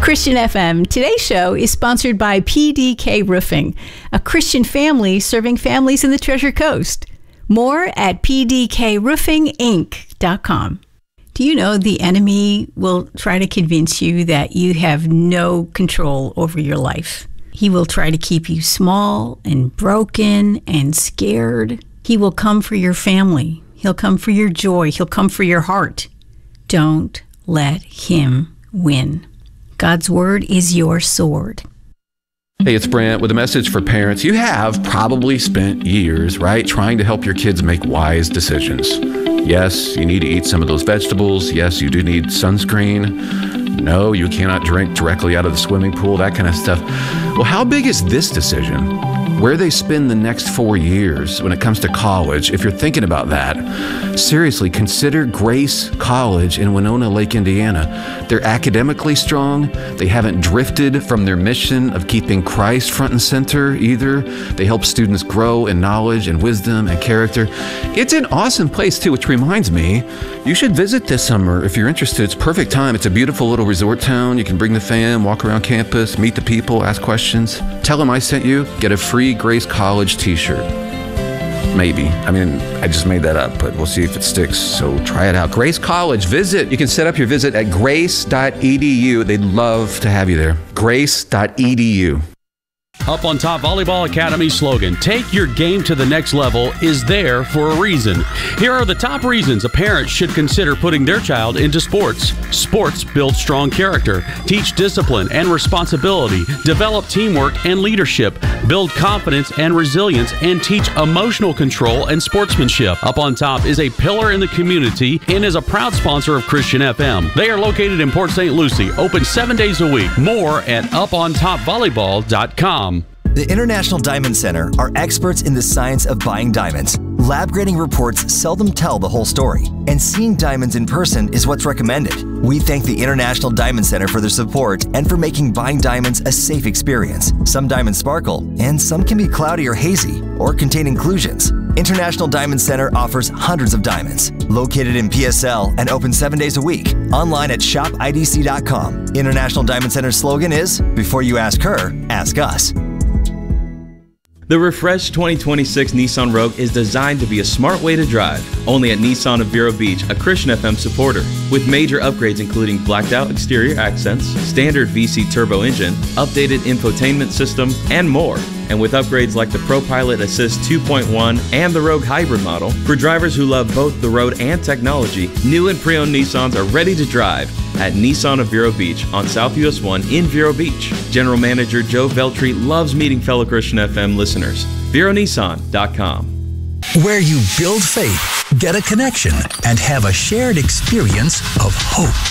Christian FM. Today's show is sponsored by PDK Roofing, a Christian family serving families in the Treasure Coast. More at pdkroofinginc.com. Do you know the enemy will try to convince you that you have no control over your life? He will try to keep you small and broken and scared. He will come for your family. He'll come for your joy. He'll come for your heart. Don't let him win. God's word is your sword. Hey, it's Brent with a message for parents. You have probably spent years, right, trying to help your kids make wise decisions. Yes, you need to eat some of those vegetables. Yes, you do need sunscreen. No, you cannot drink directly out of the swimming pool, that kind of stuff. Well, how big is this decision? Where they spend the next 4 years when it comes to college? If you're thinking about that, seriously, consider Grace College in Winona Lake, Indiana. They're academically strong. They haven't drifted from their mission of keeping Christ front and center either. They help students grow in knowledge and wisdom and character. It's an awesome place too, which reminds me, you should visit this summer if you're interested. It's a perfect time. It's a beautiful little resort town. You can bring the fam, walk around campus, meet the people, ask questions. Tell them I sent you. Get a free Grace College t-shirt. Maybe. I mean, I just made that up, but we'll see if it sticks. So try it out. Grace College, visit. You can set up your visit at grace.edu. They'd love to have you there. Grace.edu. Up on Top Volleyball Academy's slogan, "Take your game to the next level," is there for a reason. Here are the top reasons a parent should consider putting their child into sports. Sports build strong character, teach discipline and responsibility, develop teamwork and leadership, build confidence and resilience, and teach emotional control and sportsmanship. Up on Top is a pillar in the community and is a proud sponsor of Christian FM. They are located in Port St. Lucie, open 7 days a week. More at upontopvolleyball.com. The International Diamond Center are experts in the science of buying diamonds. Lab grading reports seldom tell the whole story, and seeing diamonds in person is what's recommended. We thank the International Diamond Center for their support and for making buying diamonds a safe experience. Some diamonds sparkle, and some can be cloudy or hazy, or contain inclusions. International Diamond Center offers hundreds of diamonds, located in PSL and open 7 days a week. Online at shopidc.com. International Diamond Center's slogan is, "Before you ask her, ask us." The refreshed 2026 Nissan Rogue is designed to be a smart way to drive. Only at Nissan of Vero Beach, a Christian FM supporter. With major upgrades including blacked out exterior accents, standard VC turbo engine, updated infotainment system, and more. And with upgrades like the ProPilot Assist 2.1 and the Rogue Hybrid model, for drivers who love both the road and technology, new and pre-owned Nissans are ready to drive at Nissan of Vero Beach on South US 1 in Vero Beach. General Manager Joe Veltri loves meeting fellow Christian FM listeners. VeroNissan.com. Where you build faith, get a connection, and have a shared experience of hope.